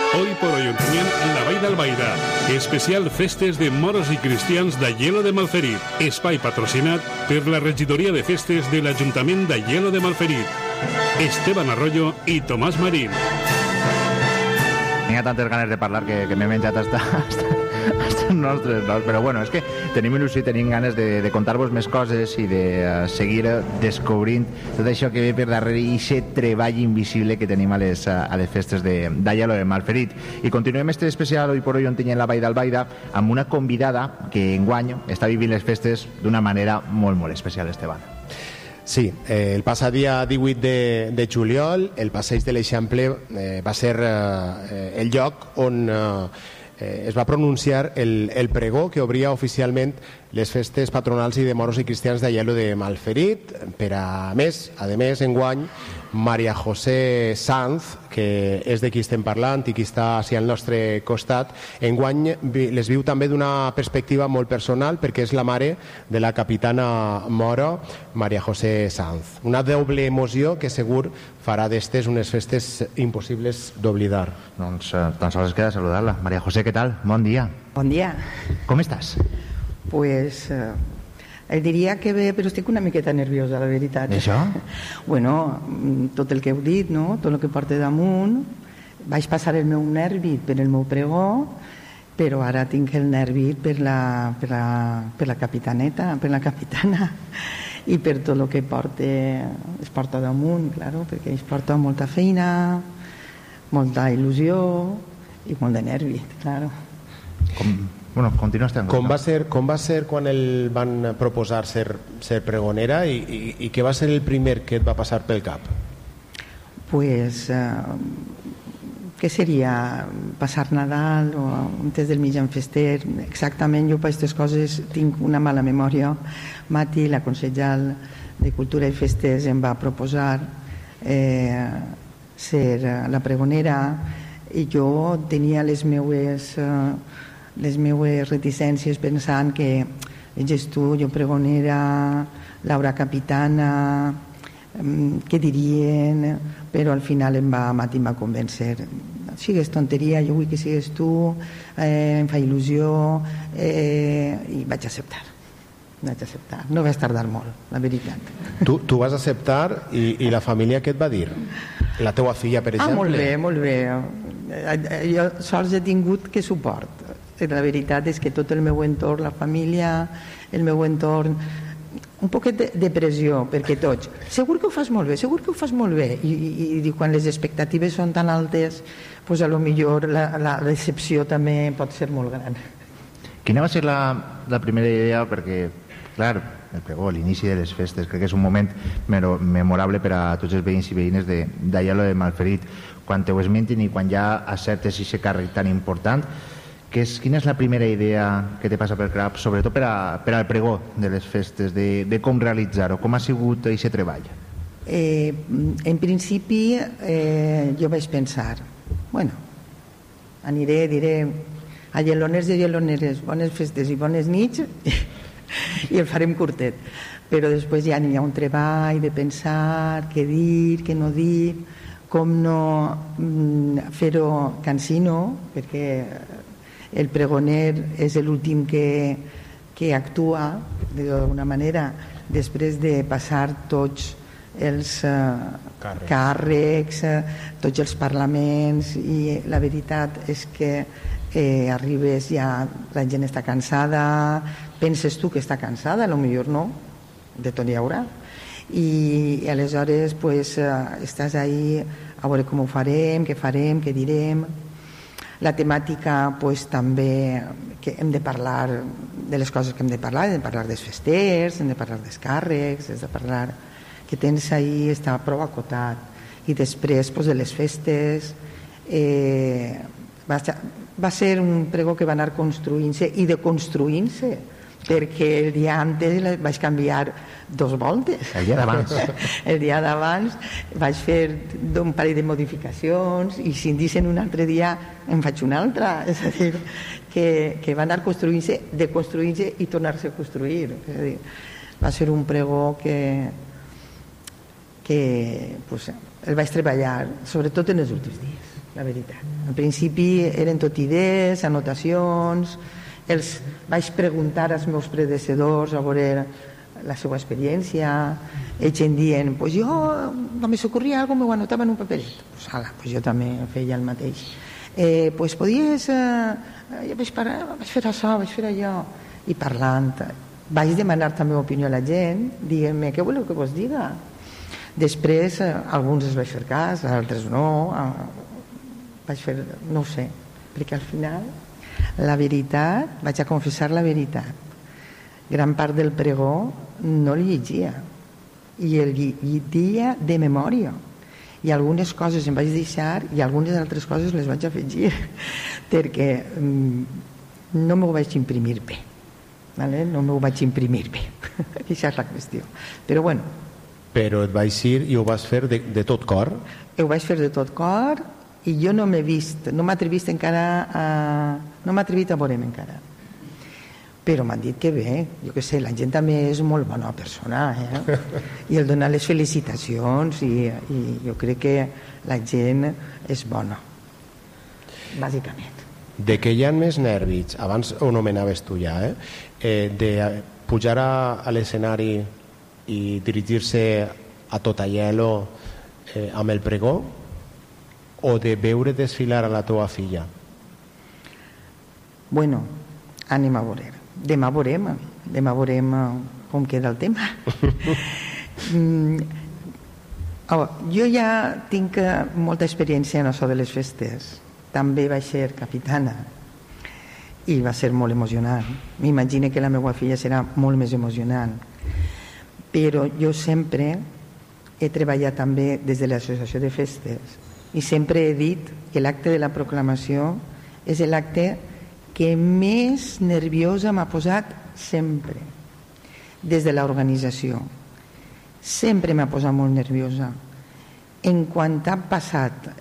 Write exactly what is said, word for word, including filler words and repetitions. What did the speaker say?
Hoy por hoy Ontinyent, la Vall d'Albaida. Especial festes de moros i cristians d'Aielo de Malferit. Espai patrocinat per la regidoria de festes de l'Ajuntament d'Aielo de Malferit. Esteban Arroyo i Tomàs Marín. Tenia tantes ganes de parlar que, que m'he menjat hasta, hasta, hasta els nostres noms, però bueno, és que tenim il·lusió i tenim ganes de, de contar-vos més coses i de uh, seguir descobrint tot això que ve per darrere i aquest treball invisible que tenim a les, a les festes d'Aielo de, de Malferit. I continuem este especial Hoy por hoy Ontinyent la Vall d'Albaida amb una convidada que enguany està vivint les festes d'una manera molt, molt especial, Esteban. Sí, eh, el passat dia divuit de, de juliol el Passeig de l'Eixample eh, va ser eh, el lloc on eh, es va pronunciar el, el pregó que obria oficialment les festes patronals i de moros i cristians d'Aielo de Malferit. Per a més, a més, enguany, Maria José Sanz, que és de qui estem parlant i qui està així al nostre costat, enguany les viu també d'una perspectiva molt personal perquè és la mare de la capitana mora Maria José Sanz. Una doble emoció que segur farà d'estes unes festes impossibles d'oblidar. Doncs eh, tan sols queda saludar-la. Maria José, què tal? Bon dia. Bon dia. Com estàs? Pues eh, el diria que bé, però estic una miqueta nerviosa, la veritat. I això? Bueno, tot el que heu dit, no? Tot el que porta damunt. Vaig passar el meu nervi per el meu pregó, però ara tinc el nervi per la, per la, per la capitaneta, per la capitana, i per tot el que porta, es porta damunt, claro, perquè es porta molta feina, molta il·lusió i molt de nervi, claro. Com... Bueno, continua estant. Com va ser, com va ser quan el van proposar ser, ser pregonera i, i, i què va ser el primer que et va passar pel cap? Pues, eh, què seria? Passar Nadal o antes del mitjan fester? Exactament, jo per aquestes coses tinc una mala memòria. Mati, la consellal de Cultura i Festes, em va proposar eh, ser la pregonera i jo tenia les meues... Eh, les meues reticències pensant que ets tu, jo pregonera, Laura capitana, què dirien, però al final em va, Mati em va convèncer. Sigues tonteria, jo vull que sigues tu, eh, em fa il·lusió, eh, i vaig acceptar. Vaig acceptar. No vaig tardar molt, la veritat. Tu, tu vas acceptar i, i la família què et va dir? La teua filla, per exemple? Ah, molt bé, molt bé. Jo sols he tingut que suport. La veritat és que tot el meu entorn, la família, el meu entorn, un poquet de, de pressió, perquè tots, segur que ho fas molt bé, segur que ho fas molt bé, i, i, i quan les expectatives són tan altes, pues a lo millor la, la decepció també pot ser molt gran. Quina va ser la, la primera idea? Perquè, clar, el pregó, l'inici de les festes, crec que és un moment memorable per a tots els veïns i veïnes d'Aielo de Malferit. Quan te ho esmentin i quan ja acertes aquest càrrec tan important, que és, quina és la primera idea que te passa pel cap, sobretot per, a, per al pregó de les festes, de, de com realitzar-ho, com ha sigut aquest treball? Eh, en principi eh, jo vaig pensar, bueno, aniré, diré a geloners i geloneres, bones festes i bones nits i el farem curtet, però després ja n'hi ha un treball de pensar què dir, què no dir, com no fer-ho cansino, perquè el pregoner és l'últim que, que actua d'alguna manera després de passar tots els uh, càrrecs, càrrecs uh, tots els parlaments, i la veritat és que eh, arribes ja, la gent està cansada, penses tu que està cansada, potser no, de tot hi haurà, i, i aleshores pues, uh, estàs ahí a veure com ho farem, què farem, què direm. La temàtica pues, també que hem de parlar de les coses que hem de parlar, hem de parlar dels festers, hem de parlar dels càrrecs, hem de parlar que tens ahí, està prou acotat, i després pues, de les festes. Eh, va, va ser un pregó que va anar construint-se i deconstruint-se, perquè el dia antes vaig canviar dos voltes. El dia d'abans. El dia d'abans vaig fer un parell de modificacions i si em dicen un altre dia en faig una altra. És a dir, que, que va anar construint-se, deconstruint-se i tornar-se a construir. És a dir, va ser un pregó que, que pues, el vaig treballar, sobretot en els últims dies. la veritat. Al principi eren tot idees, anotacions, els vaig preguntar als meus predecessors a veure la seva experiència, ells em dient, pues jo, quan me s'ocorria alguna cosa, m'ho anotava en un paperet. Pues, ala, pues jo també feia el mateix. Eh, pues podies... Eh, jo vaig, parar, vaig fer això, vaig fer allò, i parlant. Vaig demanar també opinió a la gent, diguem-me, què voleu que vos diga? Després, eh, alguns els vaig fer cas, altres no, eh, vaig fer, no ho sé, perquè al final, la veritat, vaig a confessar la veritat. Gran part del pregó no el llegia, i el llegia de memòria. I algunes coses em vaig deixar i algunes altres coses les vaig afegir, perquè mm, no m'ho vaig imprimir bé. Vale? No m'ho vaig imprimir bé. Aquesta és la qüestió. Però bueno. Però et vaig dir i ho vas fer de, de tot cor? Ho vaig fer de tot cor i jo no m'he vist, no m'he atrevit encara a... no m'he atrevit a veure'm encara. Però m'han dit que bé, jo què sé, la gent també és molt bona persona, eh? I el donar les felicitacions i, i jo crec que la gent és bona, bàsicament. De què hi ha més nervis, abans ho nomenaves tu ja, eh? Eh, de pujar a, a l'escenari i dirigir-se a tot allò eh, amb el pregó, o de veure desfilar a la teva filla? Bueno, anem a veure. Demà veurem, demà veurem com queda el tema. mm, oh, jo ja tinc molta experiència en això de les festes. També vaig ser capitana i va ser molt emocionant. M'imagino que la meva filla serà molt més emocionant. Però jo sempre he treballat també des de l'associació de festes i sempre he dit que l'acte de la proclamació és l'acte que més nerviosa m'ha posat sempre, des de l'organització. Sempre m'ha posat molt nerviosa. En quan ha passat